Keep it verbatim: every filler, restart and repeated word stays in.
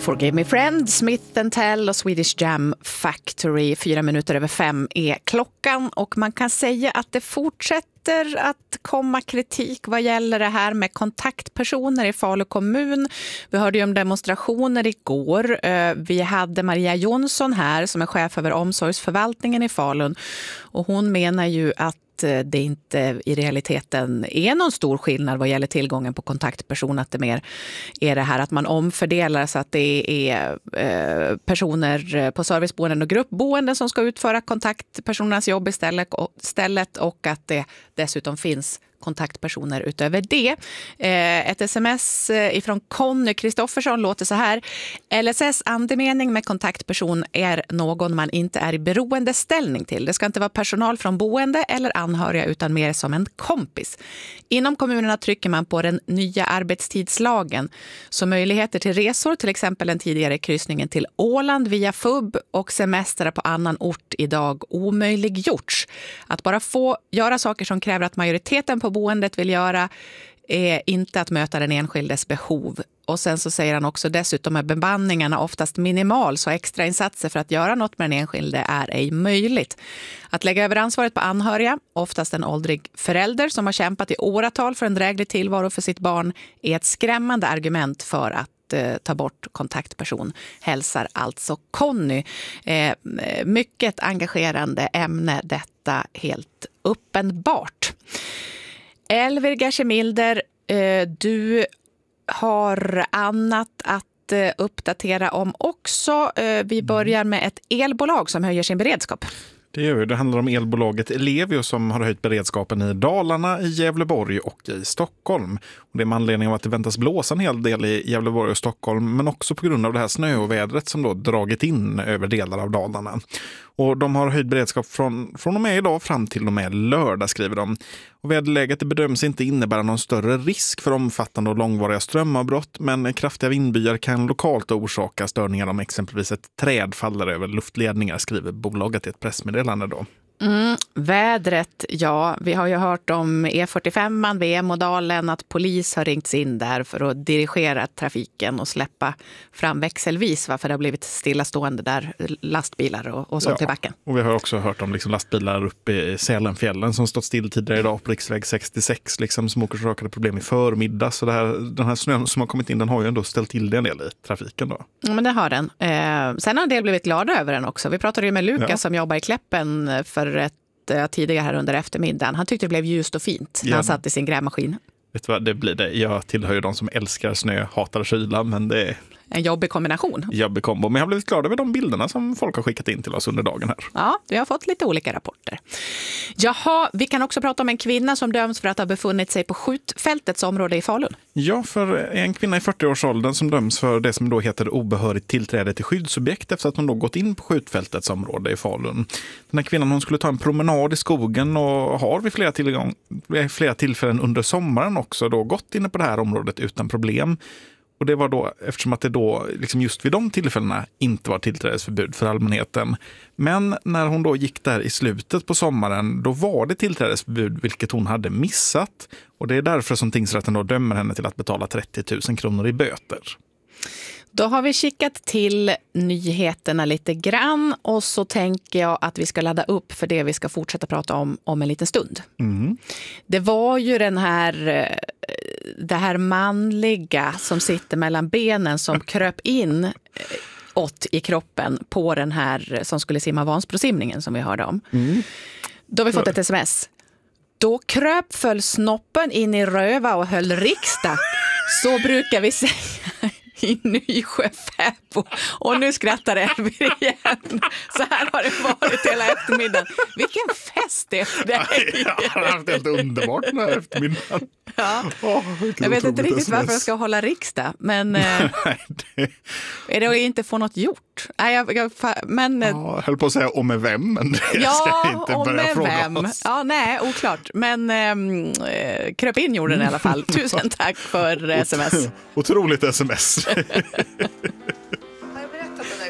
Forgive Me Friend, Smith and Tell och Swedish Jam Factory. Fyra minuter över fem är klockan och man kan säga att det fortsätter att komma kritik vad gäller det här med kontaktpersoner i Falu kommun. Vi hörde ju om demonstrationer igår. Vi hade Maria Jonsson här som är chef över omsorgsförvaltningen i Falun och hon menar ju att det inte i realiteten är någon stor skillnad vad gäller tillgången på kontaktperson, att det mer är det här att man omfördelar så att det är eh, personer på serviceboenden och gruppboenden som ska utföra kontaktpersonernas jobb istället och, stället, och att det dessutom finns kontaktpersoner utöver det. Eh, ett sms ifrån Conny Kristoffersson låter så här. L S S andemening med kontaktperson är någon man inte är i beroendeställning till. Det ska inte vara personal från boende eller anhöriga utan mer som en kompis. Inom kommunerna trycker man på den nya arbetstidslagen. Så möjligheter till resor, till exempel den tidigare kryssningen till Åland via F U B och semester på annan ort idag omöjliggjorts. Att bara få göra saker som kräver att majoriteten på boendet vill göra är inte att möta den enskildes behov. Och sen så säger han också dessutom är bemanningarna oftast minimal så extra insatser för att göra något med den enskilde är ej möjligt. Att lägga över ansvaret på anhöriga, oftast en åldrig förälder som har kämpat i åratal för en dräglig tillvaro för sitt barn, är ett skrämmande argument för att eh, ta bort kontaktperson. Hälsar alltså Conny. Eh, mycket engagerande ämne detta, helt uppenbart. Elvir Gersemilder, eh, du har annat att eh, uppdatera om också. Eh, vi börjar med ett elbolag som höjer sin beredskap. Det gör vi. Det handlar om elbolaget Ellevio som har höjt beredskapen i Dalarna, i Gävleborg och i Stockholm. Och det är med anledning av att det väntas blåsa en hel del i Gävleborg och Stockholm, men också på grund av det här snöovädret som då dragit in över delar av Dalarna. Och de har höjt beredskap från, från och med idag fram till och med lördag, skriver de. Och väderläget bedöms inte innebära någon större risk för omfattande och långvariga strömavbrott, men kraftiga vindbyar kan lokalt orsaka störningar om exempelvis ett träd faller över luftledningar, skriver bolaget i ett pressmeddelande då. Mm, vädret, ja. Vi har ju hört om E fyrtiofem, V M-modalen, att polis har ringts in där för att dirigera trafiken och släppa fram växelvis varför det har blivit stillastående där lastbilar och, och sånt ja, i backen. Och vi har också hört om liksom lastbilar uppe i Sälenfjällen som stått still tidigare idag på riksväg sextiosex liksom, som orsakade problem i förmiddag. Så det här, den här snön som har kommit in, den har ju ändå ställt till det en del i trafiken då. Ja, men det har den. Eh, sen har en del blivit glada över den också. Vi pratade ju med Lukas ja. som jobbar i Kläppen för ett tidigare här under eftermiddagen. Han tyckte det blev ljust och fint när ja. han satt i sin grävmaskin. Vet du vad, det blir det. Jag tillhör ju de som älskar snö, hatar kyla, men det är en jobbig kombination. Jobbig kombo. Men jag har blivit glad över de bilderna som folk har skickat in till oss under dagen här. Ja, vi har fått lite olika rapporter. Jaha, vi kan också prata om en kvinna som döms för att ha befunnit sig på skjutfältets område i Falun. Ja, för en kvinna i fyrtioårsåldern som döms för det som då heter obehörigt tillträde till skyddsobjekt efter att hon då gått in på skjutfältets område i Falun. Den här kvinnan, hon skulle ta en promenad i skogen och har vid flera, tillgång, vid flera tillfällen under sommaren också då gått inne på det här området utan problem. Och det var då, eftersom att det då liksom just vid de tillfällena inte var tillträdesförbud för allmänheten. Men när hon då gick där i slutet på sommaren, då var det tillträdesförbud, vilket hon hade missat. Och det är därför som tingsrätten då dömer henne till att betala trettio tusen kronor i böter. Då har vi kikat till nyheterna lite grann och så tänker jag att vi ska ladda upp för det vi ska fortsätta prata om om en liten stund. Mm. Det var ju den här, det här manliga som sitter mellan benen som kröp in åt i kroppen på den här som skulle simma Vansbrosimningen som vi hörde om. Mm. Då har vi fått ett sms. Då kröp föll snoppen in i röva och höll riksdag. Så brukar vi säga i Nysjö Fäbo. Och nu skrattar Elvir igen. Så här har det varit hela eftermiddagen. Vilken fest det är för dig. Jag har haft helt underbart den här eftermiddagen. Ja. Oh, jag vet inte riktigt varför jag ska hålla riksdag. Men Nej, det... är det att inte få något gjort? Nej, jag, jag, men, ja, jag höll på att säga om med vem. Men det ja, ska jag inte börja fråga vem. Oss. Ja, nej, oklart. Men äh, kröp in jorden i alla fall. Tusen tack för sms. Otroligt sms.